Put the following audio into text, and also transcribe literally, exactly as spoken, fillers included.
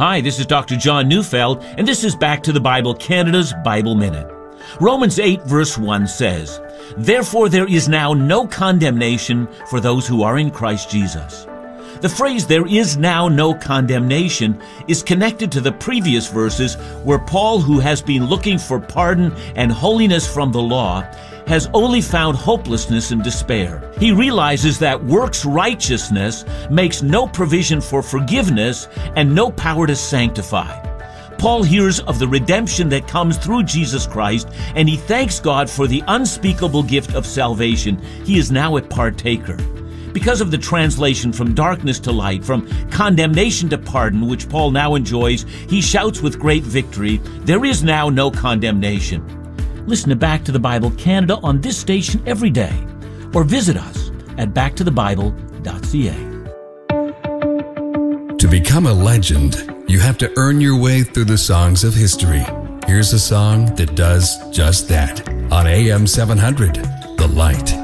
Hi, this is Doctor John Neufeld, and this is Back to the Bible Canada's Bible Minute. Romans eight verse one says, "Therefore there is now no condemnation for those who are in Christ Jesus." The phrase, "there is now no condemnation," is connected to the previous verses where Paul, who has been looking for pardon and holiness from the law, has only found hopelessness and despair. He realizes that works righteousness makes no provision for forgiveness and no power to sanctify. Paul hears of the redemption that comes through Jesus Christ, and he thanks God for the unspeakable gift of salvation. He is now a partaker. Because of the translation from darkness to light, from condemnation to pardon, which Paul now enjoys, he shouts with great victory, "There is now no condemnation." Listen to Back to the Bible Canada on this station every day, or visit us at back to the bible dot c a. To become a legend, you have to earn your way through the songs of history. Here's a song that does just that on A M seven hundred, The Light.